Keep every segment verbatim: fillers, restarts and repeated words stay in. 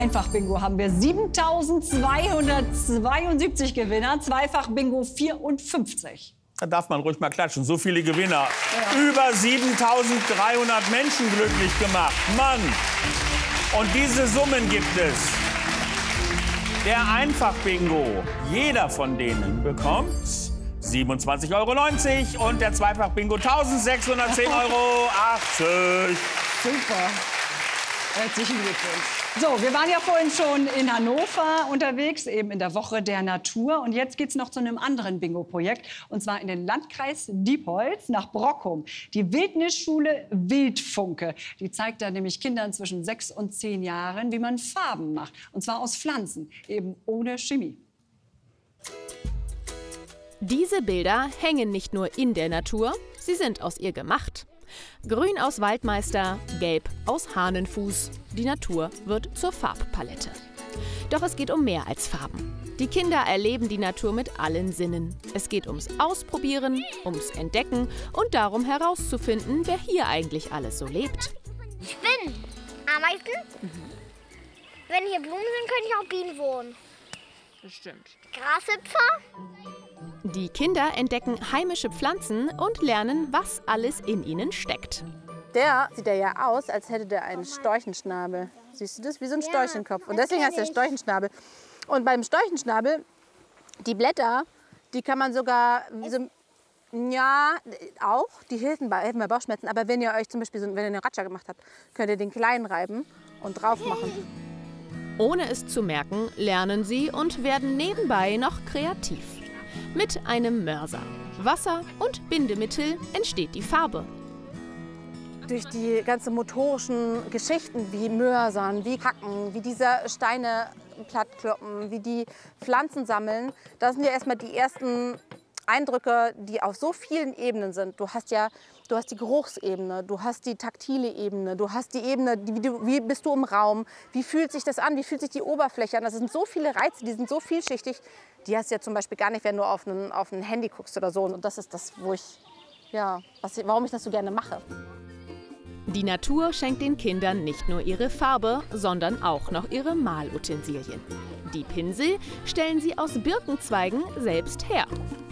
Einfach-Bingo haben wir siebentausendzweihundertzweiundsiebzig Gewinner, Zweifach-Bingo vierundfünfzig. Da darf man ruhig mal klatschen. So viele Gewinner. Ja. Über siebentausenddreihundert Menschen glücklich gemacht. Mann! Und diese Summen gibt es. Der Einfach-Bingo. Jeder von denen bekommt siebenundzwanzig Euro neunzig und der Zweifach-Bingo eintausendsechshundertzehn Euro achtzig. Super. Herzlichen Glückwunsch. So, wir waren ja vorhin schon in Hannover unterwegs, eben in der Woche der Natur. Und jetzt geht's noch zu einem anderen Bingo-Projekt, und zwar in den Landkreis Diepholz nach Brockum. Die Wildnisschule Wildfunke. Die zeigt da nämlich Kindern zwischen sechs und zehn Jahren, wie man Farben macht. Und zwar aus Pflanzen, eben ohne Chemie. Diese Bilder hängen nicht nur in der Natur, sie sind aus ihr gemacht. Grün aus Waldmeister, Gelb aus Hahnenfuß. Die Natur wird zur Farbpalette. Doch es geht um mehr als Farben. Die Kinder erleben die Natur mit allen Sinnen. Es geht ums Ausprobieren, ums Entdecken und darum herauszufinden, wer hier eigentlich alles so lebt. Spinnen, Ameisen. Mhm. Wenn hier Blumen sind, können hier auch Bienen wohnen. Bestimmt. Grashüpfer. Die Kinder entdecken heimische Pflanzen und lernen, was alles in ihnen steckt. Der sieht ja aus, als hätte der einen Storchenschnabel. Siehst du das? Wie so ein Storchenkopf. Und deswegen heißt der Storchenschnabel. Und beim Storchenschnabel, die Blätter, die kann man sogar, so, ja, auch, die helfen bei, helfen bei Bauchschmerzen. Aber wenn ihr euch zum Beispiel, so, wenn ihr eine Ratscha gemacht habt, könnt ihr den klein reiben und drauf machen. Ohne es zu merken, lernen sie und werden nebenbei noch kreativ. Mit einem Mörser, Wasser und Bindemittel entsteht die Farbe. Durch die ganzen motorischen Geschichten wie Mörsern, wie Hacken, wie diese Steine plattkloppen, wie die Pflanzen sammeln, das sind ja erstmal die ersten Eindrücke, die auf so vielen Ebenen sind. Du hast ja du hast die Geruchsebene, du hast die taktile Ebene, du hast die Ebene, wie, du, wie bist du im Raum, wie fühlt sich das an, wie fühlt sich die Oberfläche an. Das sind so viele Reize, die sind so vielschichtig, die hast du ja zum Beispiel gar nicht, wenn du auf ein, auf ein Handy guckst oder so. Und das ist das, wo ich, ja, was, warum ich das so gerne mache. Die Natur schenkt den Kindern nicht nur ihre Farbe, sondern auch noch ihre Malutensilien. Die Pinsel stellen sie aus Birkenzweigen selbst her.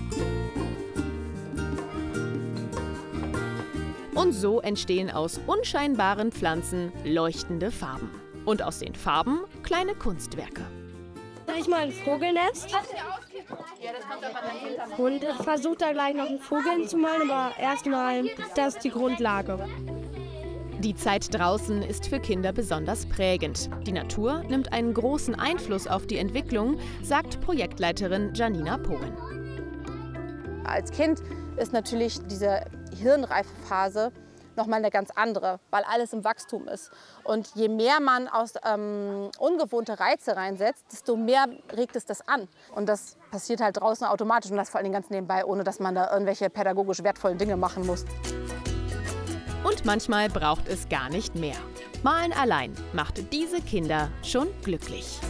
Und so entstehen aus unscheinbaren Pflanzen leuchtende Farben. Und aus den Farben kleine Kunstwerke. Sag ich mal ein Vogelnest und versuche da gleich noch einen Vogel hinzumalen, aber erstmal, das ist die Grundlage. Die Zeit draußen ist für Kinder besonders prägend. Die Natur nimmt einen großen Einfluss auf die Entwicklung, sagt Projektleiterin Janina Poren. Als Kind ist natürlich diese Hirnreifephase noch mal eine ganz andere, weil alles im Wachstum ist. Und je mehr man aus ähm, ungewohnte Reize reinsetzt, desto mehr regt es das an. Und das passiert halt draußen automatisch und das vor allem ganz nebenbei, ohne dass man da irgendwelche pädagogisch wertvollen Dinge machen muss. Und manchmal braucht es gar nicht mehr. Malen allein macht diese Kinder schon glücklich.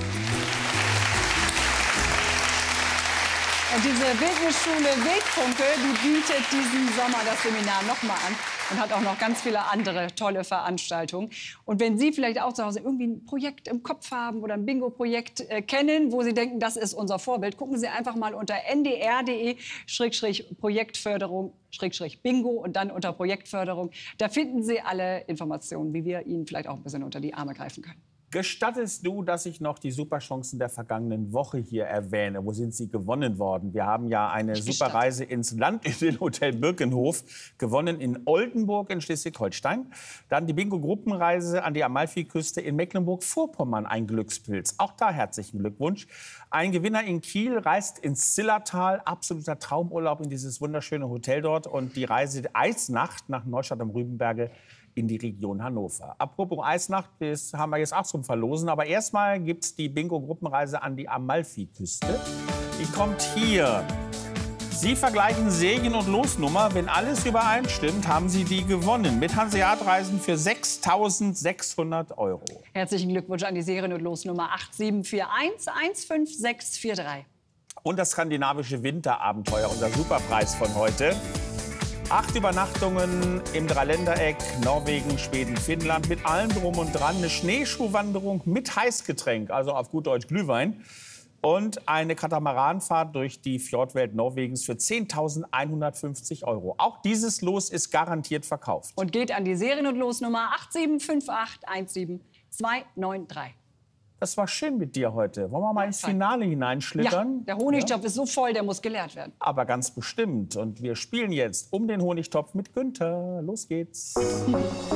Und diese Wildnisschule Wildfunke, die bietet diesen Sommer das Seminar noch mal an und hat auch noch ganz viele andere tolle Veranstaltungen. Und wenn Sie vielleicht auch zu Hause irgendwie ein Projekt im Kopf haben oder ein Bingo-Projekt äh, kennen, wo Sie denken, das ist unser Vorbild, gucken Sie einfach mal unter n d r punkt d e Schrägstrich Projektförderung Schrägstrich Bingo und dann unter Projektförderung. Da finden Sie alle Informationen, wie wir Ihnen vielleicht auch ein bisschen unter die Arme greifen können. Gestattest du, dass ich noch die Superchancen der vergangenen Woche hier erwähne? Wo sind sie gewonnen worden? Wir haben ja eine Superreise ins Land in den Hotel Birkenhof gewonnen in Oldenburg in Schleswig-Holstein. Dann die Bingo-Gruppenreise an die Amalfiküste in Mecklenburg-Vorpommern, ein Glückspilz. Auch da herzlichen Glückwunsch. Ein Gewinner in Kiel reist ins Zillertal, absoluter Traumurlaub in dieses wunderschöne Hotel dort. Und die Reise Eisnacht nach Neustadt am Rübenberge in die Region Hannover. Apropos Eisnacht, das haben wir jetzt auch zum Verlosen. Aber erstmal gibt es die Bingo-Gruppenreise an die Amalfiküste. Die kommt hier. Sie vergleichen Serien- und Losnummer. Wenn alles übereinstimmt, haben Sie die gewonnen. Mit Hanseatreisen für sechstausendsechshundert Euro. Herzlichen Glückwunsch an die Serien- und Losnummer acht sieben vier eins eins fünf sechs vier drei. Und das skandinavische Winterabenteuer, unser Superpreis von heute. Acht Übernachtungen im Dreiländereck, Norwegen, Schweden, Finnland, mit allem drum und dran. Eine Schneeschuhwanderung mit Heißgetränk, also auf gut Deutsch Glühwein. Und eine Katamaranfahrt durch die Fjordwelt Norwegens für zehntausendeinhundertfünfzig Euro. Auch dieses Los ist garantiert verkauft. Und geht an die Serien- und Losnummer acht sieben fünf acht eins sieben zwei neun drei. Das war schön mit dir heute. Wollen wir mal ins Finale hineinschlittern? Ja, der Honigtopf ja. ist so voll, der muss geleert werden. Aber ganz bestimmt. Und wir spielen jetzt um den Honigtopf mit Günther. Los geht's.